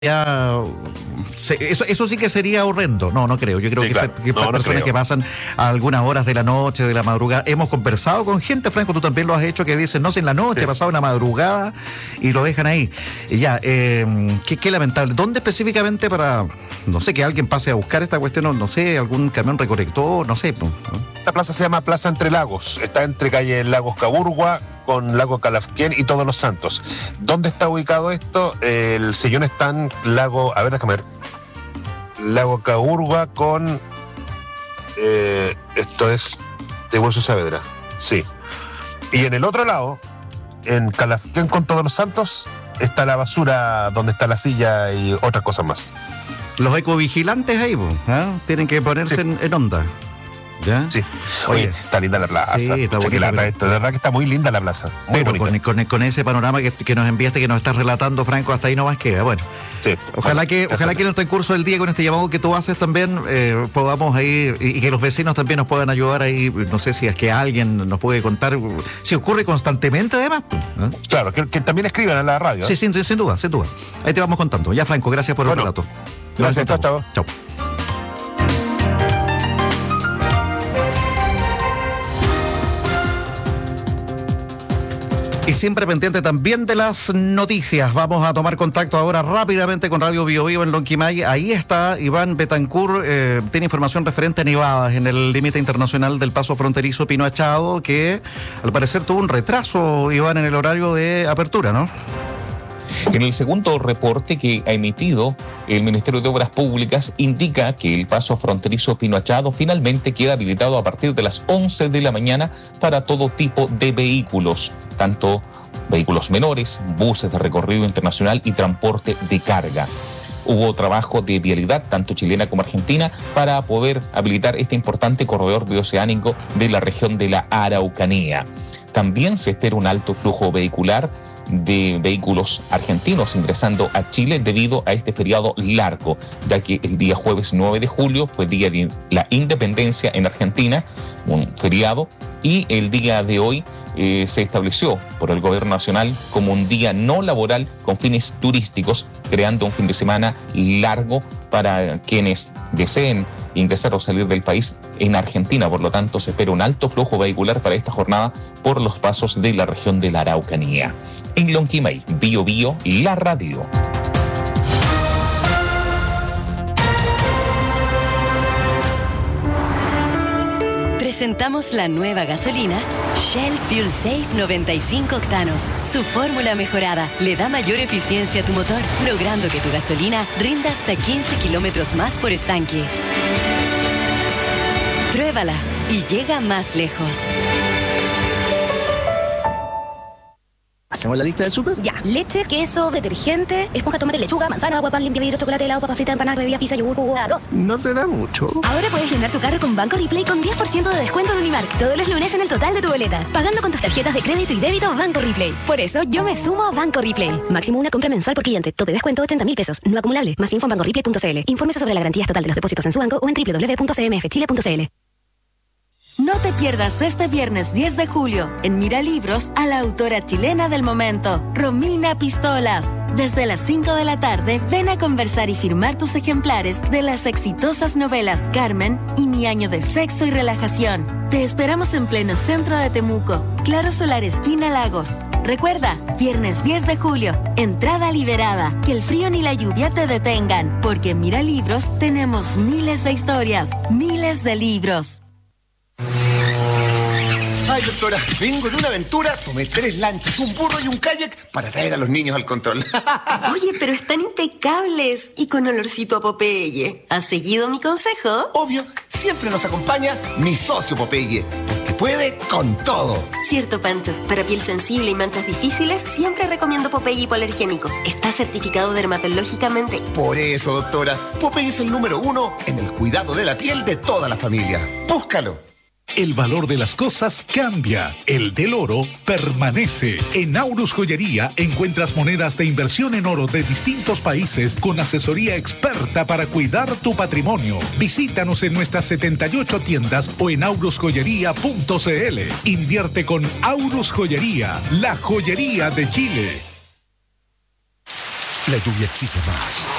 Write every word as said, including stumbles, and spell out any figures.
Ya, eso, eso sí que sería horrendo. No, no creo. Yo creo sí, que, claro. que no, personas no que pasan a algunas horas de la noche, de la madrugada. Hemos conversado con gente, Franco, tú también lo has hecho, que dicen, no sé, en la noche, sí. ha pasado una madrugada y lo dejan ahí. Y ya, eh, qué, qué lamentable. ¿Dónde específicamente para, no sé, que alguien pase a buscar esta cuestión? No, no sé, algún camión recolector, no sé. ¿no? Esta plaza se llama Plaza Entre Lagos. Está entre calle Lagos Caburgua con Lago Calafquén y Todos los Santos. ¿Dónde está ubicado esto? El sillón está en Lago, a ver, déjame ver. Lago Caburgua con eh, esto es de Hueso Saavedra. Sí. Y en el otro lado, en Calafquén con Todos los Santos, está la basura donde está la silla y otras cosas más. Los ecovigilantes ahí, ¿eh? Tienen que ponerse sí. en, en onda. ¿Ya? Sí. Oye, Oye, está linda la plaza. Sí, está bonita, la, pero... De verdad que está muy linda la plaza. Muy pero con, con, con ese panorama que, que nos enviaste, que nos estás relatando, Franco, hasta ahí no más queda. Bueno, sí, ojalá, bueno, que, ojalá que en el transcurso del día, con este llamado que tú haces también, eh, podamos ahí, y, y que los vecinos también nos puedan ayudar ahí. No sé si es que alguien nos puede contar, si ocurre constantemente además. ¿eh? Claro, que, que también escriban en la radio. Sí, ¿eh? sin, sin duda, sin duda. Ahí te vamos contando. Ya, Franco, gracias por bueno, el relato. Gracias, chao, chao. Chao. Y siempre pendiente también de las noticias. Vamos a tomar contacto ahora rápidamente con Radio Bio Bio en Lonquimay. Ahí está Iván Betancourt, eh, tiene información referente a nevadas en el límite internacional del paso fronterizo Pino Achado, que al parecer tuvo un retraso, Iván, en el horario de apertura, ¿no? En el segundo reporte que ha emitido el Ministerio de Obras Públicas indica que el paso fronterizo Pino Achado finalmente queda habilitado a partir de las once de la mañana para todo tipo de vehículos, tanto vehículos menores, buses de recorrido internacional y transporte de carga. Hubo trabajo de vialidad, tanto chilena como argentina, para poder habilitar este importante corredor bioceánico de la región de la Araucanía. También se espera un alto flujo vehicular de vehículos argentinos ingresando a Chile debido a este feriado largo, ya que el día jueves nueve de julio fue día de la independencia en Argentina, un feriado, y el día de hoy eh, se estableció por el gobierno nacional como un día no laboral con fines turísticos, creando un fin de semana largo para quienes deseen ingresar o salir del país en Argentina. Por lo tanto, se espera un alto flujo vehicular para esta jornada por los pasos de la región de la Araucanía. En Lonquimay, Bio Bio, la radio. Presentamos la nueva gasolina Shell Fuel Safe noventa y cinco octanos. Su fórmula mejorada le da mayor eficiencia a tu motor, logrando que tu gasolina rinda hasta quince kilómetros más por estanque. Pruébala y llega más lejos. ¿Hacemos la lista del súper? Ya. Leche, queso, detergente, esponja, tomate, lechuga, manzana, agua, pan, limpia vidrio, chocolate, helado, papas fritas, empanadas, bebida, pizza, yogur, jugo, arroz. No se da mucho. Ahora puedes llenar tu carro con Banco Replay con diez por ciento de descuento en Unimark todos los lunes en el total de tu boleta, pagando con tus tarjetas de crédito y débito Banco Replay. Por eso yo me sumo a Banco Replay. Máximo una compra mensual por cliente. Tope descuento ochenta mil pesos. No acumulable. Más info en banco replay punto c l. Infórmese sobre la garantía estatal de los depósitos en su banco o en doble u doble u doble u punto c m f chile punto c l. No te pierdas este viernes diez de julio en Mira Libros a la autora chilena del momento, Romina Pistolas. Desde las cinco de la tarde, ven a conversar y firmar tus ejemplares de las exitosas novelas Carmen y Mi año de sexo y relajación. Te esperamos en pleno centro de Temuco, Claro Solar esquina Lagos. Recuerda, viernes diez de julio, entrada liberada. Que el frío ni la lluvia te detengan, porque en Mira Libros tenemos miles de historias, miles de libros. Ay, doctora, vengo de una aventura, tomé tres lanchas, un burro y un kayak para traer a los niños al control. Oye, pero están impecables y con olorcito a Popeye. ¿Has seguido mi consejo? Obvio, siempre nos acompaña mi socio Popeye, porque puede con todo. Cierto, Pancho. Para piel sensible y manchas difíciles, siempre recomiendo Popeye hipoalergénico. Está certificado dermatológicamente. Por eso, doctora, Popeye es el número uno en el cuidado de la piel de toda la familia. Búscalo. El valor de las cosas cambia, el del oro permanece. En Aurus Joyería encuentras monedas de inversión en oro de distintos países con asesoría experta para cuidar tu patrimonio. Visítanos en nuestras setenta y ocho tiendas o en aurus joyería punto c l. Invierte con Aurus Joyería, la joyería de Chile. La lluvia exige más.